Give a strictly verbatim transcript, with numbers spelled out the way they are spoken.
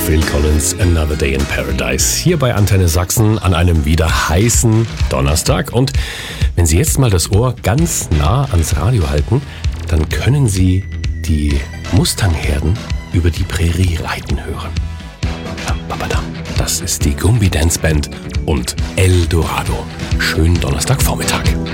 Phil Collins, Another Day in Paradise, hier bei Antenne Sachsen an einem wieder heißen Donnerstag. Und wenn Sie jetzt mal das Ohr ganz nah ans Radio halten, dann können Sie die Mustangherden über die Prärie reiten hören. Das ist die Gumbi Dance Band und El Dorado. Schönen Donnerstagvormittag.